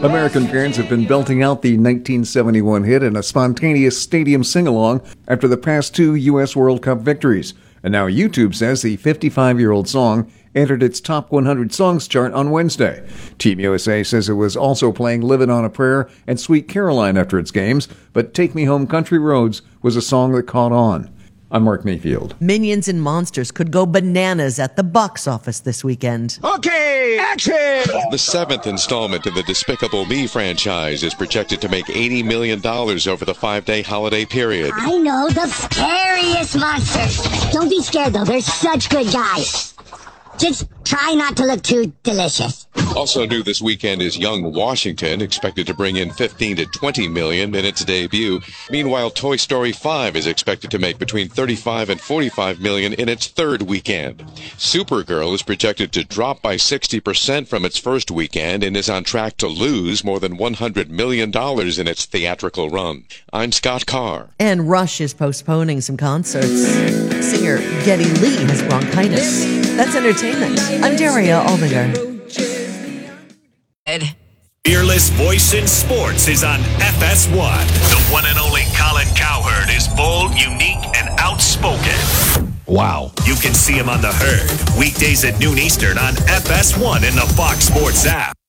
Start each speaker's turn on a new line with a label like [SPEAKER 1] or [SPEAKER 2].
[SPEAKER 1] American fans have been belting out the 1971 hit in a spontaneous stadium sing-along after the past two U.S. World Cup victories. And now YouTube says the 55-year-old song entered its top 100 songs chart on Wednesday. Team USA says it was also playing Livin' on a Prayer and Sweet Caroline after its games, but Take Me Home Country Roads was a song that caught on. I'm Mark Mayfield.
[SPEAKER 2] Minions and Monsters could go bananas at the box office this weekend.
[SPEAKER 3] Okay, action!
[SPEAKER 4] The seventh installment in the Despicable Me franchise is projected to make $80 million over the 5-day holiday period.
[SPEAKER 5] I know the scariest monsters. Don't be scared, though. They're such good guys. Just try not to look too delicious.
[SPEAKER 4] Also new this weekend is Young Washington, expected to bring in 15 to 20 million in its debut. Meanwhile, Toy Story 5 is expected to make between 35 and 45 million in its third weekend. Supergirl is projected to drop by 60% from its first weekend and is on track to lose more than $100 million in its theatrical run. I'm Scott Carr.
[SPEAKER 2] And Rush is postponing some concerts. Singer Geddy Lee has bronchitis. That's entertainment. I'm Daria Aldinger.
[SPEAKER 6] Fearless voice in sports is on FS1. The one and only Colin Cowherd is bold, unique, and outspoken.
[SPEAKER 3] Wow.
[SPEAKER 6] You can see him on The Herd, weekdays at noon Eastern on FS1 in the Fox Sports app.